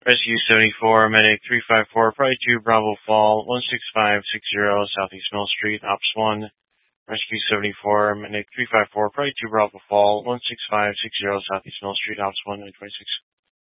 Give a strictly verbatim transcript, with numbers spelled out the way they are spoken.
Rescue seventy-four, Medic three five four, Pride two, Bravo Fall, one six five six zero, Southeast Mill Street, Ops one. Rescue seventy-four, Medic three five four, Pride two, Bravo Fall, one six five six zero, Southeast Mill Street, Ops one, nine twenty-six.